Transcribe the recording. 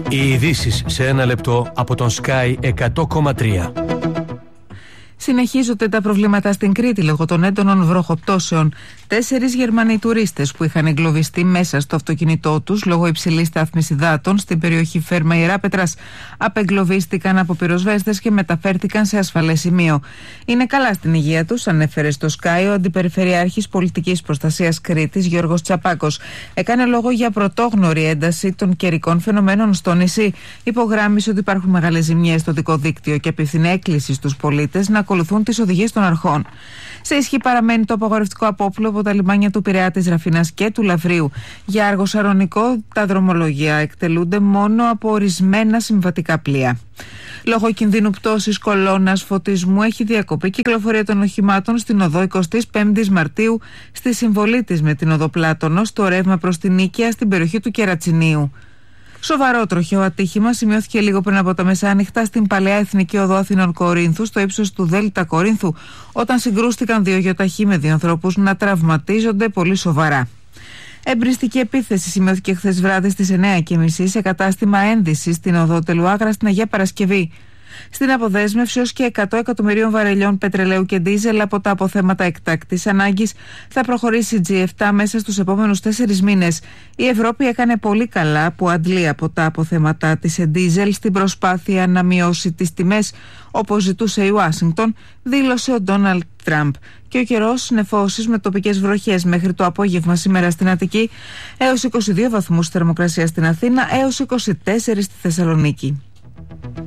Οι ειδήσεις σε ένα λεπτό από τον Sky 100,3. Συνεχίζονται τα προβλήματα στην Κρήτη λόγω των έντονων βροχοπτώσεων. 4 Γερμανοί τουρίστες που είχαν εγκλωβιστεί μέσα στο αυτοκίνητό τους λόγω υψηλής στάθμης υδάτων στην περιοχή Φέρμα Ιεράπετρας απεγκλωβίστηκαν από πυροσβέστες και μεταφέρθηκαν σε ασφαλές σημείο. Είναι καλά στην υγεία τους, ανέφερε στο Sky ο Αντιπεριφερειάρχης Πολιτικής Προστασίας Κρήτης Γιώργος Τσαπάκος. Έκανε λόγο για πρωτόγνωρη ένταση των καιρικών φαινομένων στο νησί. Υπογράμμισε ότι υπάρχουν μεγάλες ζημιές στο δικό δίκτυο και απευθύνει έκκληση στους πολίτες να ακολουθούν τις οδηγίες των αρχών. Σε ισχύ παραμένει το απαγορευτικό απόπλου από τα λιμάνια του Πειραιά, της Ραφίνας και του Λαυρίου. Για Αργοσαρονικό, τα δρομολόγια εκτελούνται μόνο από ορισμένα συμβατικά πλοία. Λόγω κινδύνου πτώσης κολόνας φωτισμού έχει διακοπεί η κυκλοφορία των οχημάτων στην οδό 25 Μαρτίου στη συμβολή της με την οδό Πλάτωνο στο ρεύμα προς την Νίκαια στην περιοχή του Κερατσινίου. Σοβαρό τροχαίο ατύχημα σημειώθηκε λίγο πριν από τα μεσάνυχτα στην παλαιά Εθνική Οδό Αθηνών Κορίνθου, στο ύψος του Δέλτα Κορίνθου, όταν συγκρούστηκαν 2 γιοταχή με 2 ανθρώπους να τραυματίζονται πολύ σοβαρά. Εμπριστική επίθεση σημειώθηκε χθες βράδυ στις 9:30 σε κατάστημα ένδυσης στην οδό Τελουάγρα στην Αγία Παρασκευή. Στην αποδέσμευση ως και 100 εκατομμυρίων βαρελιών πετρελαίου και ντίζελ από τα αποθέματα εκτάκτης ανάγκης θα προχωρήσει η G7 μέσα στους επόμενους 4 μήνες. Η Ευρώπη έκανε πολύ καλά που αντλεί από τα αποθέματα της σε ντίζελ στην προσπάθεια να μειώσει τις τιμές, όπως ζητούσε η Ουάσιγκτον, δήλωσε ο Ντόναλντ Τραμπ. Και ο καιρός νεφώσεις με τοπικές βροχές μέχρι το απόγευμα σήμερα στην Αττική, έως 22 βαθμούς θερμοκρασία στην Αθήνα, έως 24 στη Θεσσαλονίκη.